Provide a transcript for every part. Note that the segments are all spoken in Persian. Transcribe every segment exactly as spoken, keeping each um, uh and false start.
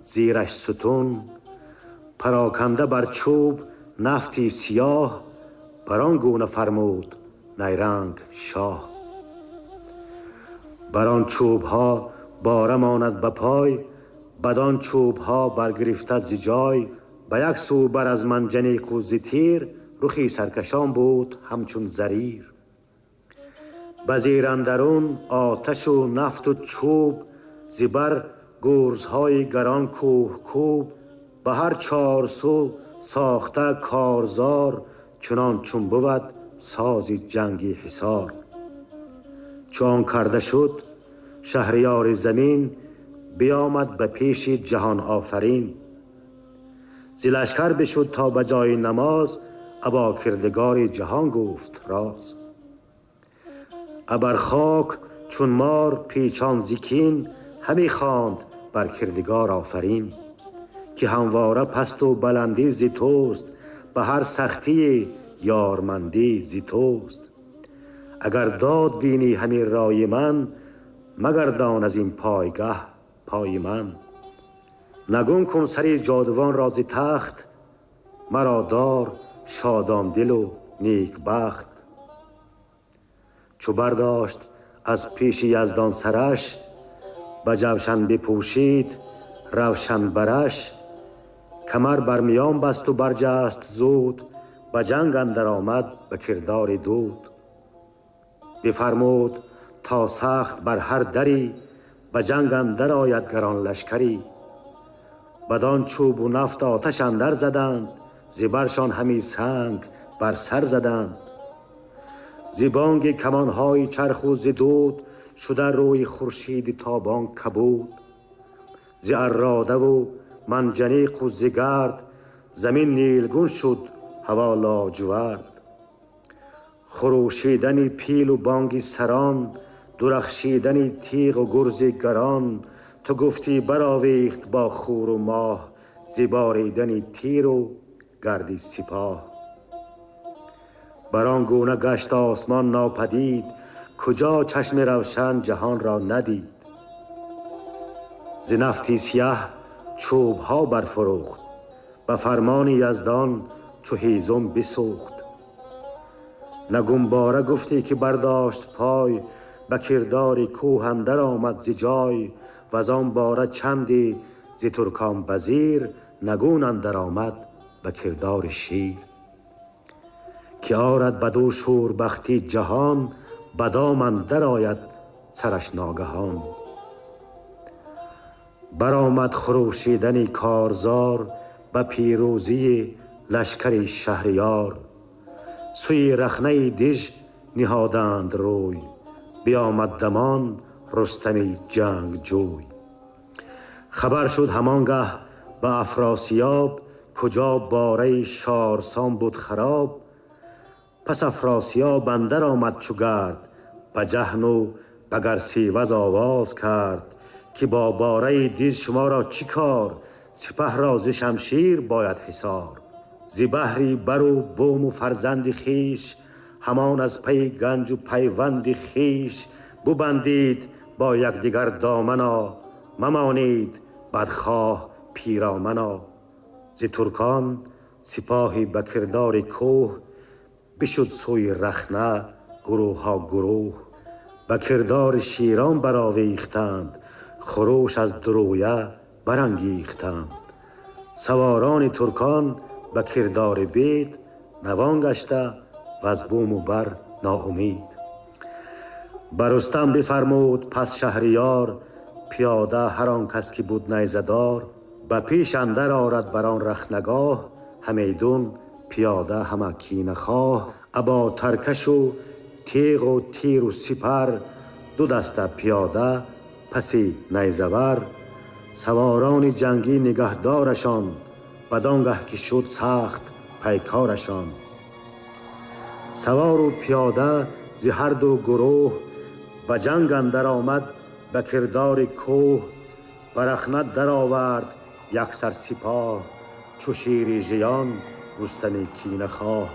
زیرش ستون، پراکنده بر چوب نفتی سیاه، بران گونه فرمود نیرنگ شاه. بران چوب ها باره ماند به پای، بدان چوب ها برگرفته ز جای. به یک سو بر از منجنیق و ز تیر، رخی سرکشان بود همچون زریر. به زیر اندرون آتش و نفت و چوب، زبر گرزهای گران کوه کوب. به هر چار سو ساخته کارزار، چنان چون بود سازی جنگی حصار. چون کرده شد شهریار زمین، بیامد به پیش جهان آفرین. ز لشکر بشد تا به جای نماز، ابا کردگار جهان گفت راز. ابر خاک چون مار پیچان ز کین، همی خواند بر کردگار آفرین. که همواره پست و بلندی ز توست، به هر سختی یارمندی ز توست. اگر داد بینی همی رای من، مگردان از این پایگه پای من. نگون کن سری جادوان را ز تخت، مرا دار شادان دل و نیک بخت. چو برداشت از پیش یزدان سرش، به جوشن بپوشید روشن برش. کمر بر میان بست و برجست زود، به جنگ اندر آمد به کردار دود. بفرمود تا سخت بر هر دری، به جنگ اندر آید گران لشکری. بدان چوب و نفت آتش اندر زدند، زبرشان همی سنگ بر سر زدند. زبانگ کمانهای چرخ و ز دود، شده روی خورشید تابان کبود. ز اراده و منجنیق و ز گرد، زمین نیلگون شد هوا لاجورد. خروشیدن پیل و بانگ سران، درخشیدن تیغ و گرز گران. تو گفتی برآویخت با خور و ماه، ز باریدن تیر و گردی سپاه. بران گونه گشت آسمان ناپدید، کجا چشم روشن جهان را ندید. ز نفتی سیه چوب ها برفروخت، به فرمان یزدان چو هیزم بسوخت. نگونباره گفتی که برداشت پای، به کردار کوه اندر آمد ز جای. وزان باره چندی ز ترکان بزیر، نگون اندر آمد به کردار شیر. که آرد بدو شوربختی جهان، بدام اندر آید سرش ناگهان. برآمد خروشیدنی کارزار، به پیروزی لشکر شهریار. سوی رخنه دژ نهادند روی، بیامد دمان رستمی جنگ جوی. خبر شد همانگه به افراسیاب، کجا باره شارسان بود خراب. پس افراسیاب اندر آمد چو گرد، به جهن و به گرسیوز آواز کرد. که با باره دژ شما را چی کار، سپه را ز شمشیر باید حصار. ز بهری بر و بوم و فرزند خویش، همان از پی گنج و پیوند خویش. ببندید با یکدیگر دامنا، ممانید بدخواه پیرامنا. ز ترکان سپاهی به کردار کوه، بشد سوی رخنه گروه ها گروه. به کردار شیران برآویختند، خروش از درویه برانگیختند. سواران ترکان به کردار بید، نوان گشته و از بوم و بر ناامید. بر رستم بفرمود پس شهریار، پیاده هر آن کس که بود نیزدار. به پیش اندر آرد بران رخنگاه، همیدون پیاده همه کینه خواه. ابا ترکش و تیغ و تیر و سپر، دو دسته پیاده پسی نیزور. سواران جنگی نگهدارشان، بدانگه که شد سخت پیکارشان. سوار و پیاده ز هر دو گروه، به جنگ اندر آمد به کردار کوه. بر رخنه در آورد یکسر سپاه، چو شیر ژیان رستم کینه خواه.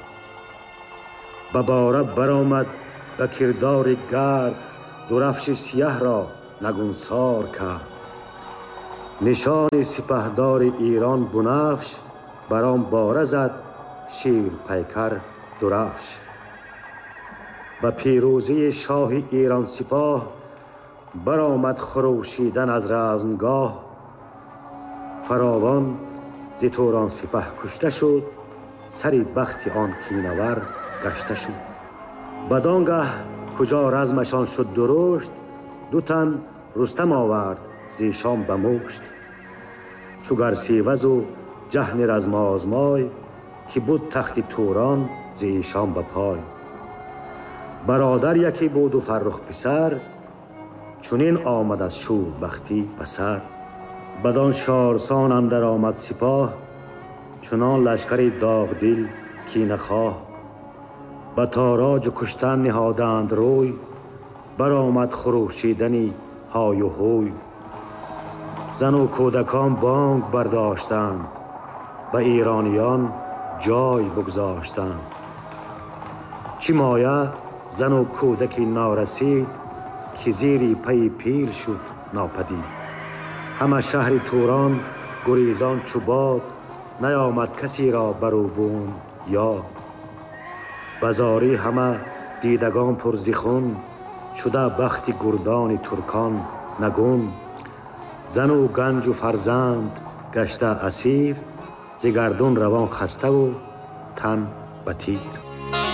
به باره برآمد به کردار گرد، درفش سیه را نگونسار کرد. نشان سپهدار ایران بنفش، برام باره زد شیر پیکر درفش. به پیروزی شاه ایران سپاه، برآمد خروشیدن از رزمگاه. فراوان ز توران سپه کشته شد، سر بخت آن کینور گشته شد. بدانگه کجا رزمشان شد درشت، دو تن رستم آورد زیشان به مشت. چو گرسیوز و جهن رزم آزمای، که بود تخت توران زیشان به پای. برادر یکی بود و فرخ پسر، چنین آمد از شور بختی به سر. بدان شارسان اندر آمد سپاه، چنان لشکری داغ دل کینه خواه. به تاراج و کشتن نهادند روی، برآمد خروشیدنی های و هوی. زن و کودکان بانگ برداشتند، به ایرانیان جای بگذاشتند. چی مایه زن و کودکی نارسید، که زیر پی پیر شد ناپدید. همه شهر توران گریزان چو باد، نیامد کسی را برو بوم یاد. بزاری همه دیدگان پر ز خون، شده بخت گردان ترکان نگون. زن و گنج و فرزند گشته اسیر، ز گردون روان خسته و تن به تیر.